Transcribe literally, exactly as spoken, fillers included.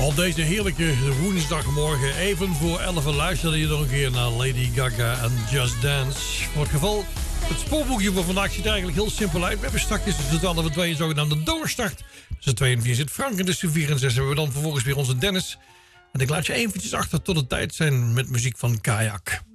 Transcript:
Op deze heerlijke woensdagmorgen, even voor elf, luisterde je nog een keer naar Lady Gaga en Just Dance. Voor het geval, het spoorboekje voor vandaag ziet er eigenlijk heel simpel uit. We hebben straks tussen de alle twee een zogenaamde doorstart. Tussen twee en vier zit Frank en tussen vier en zes hebben we dan vervolgens weer onze Dennis. En ik laat je eventjes achter tot het tijd zijn met muziek van Kajak.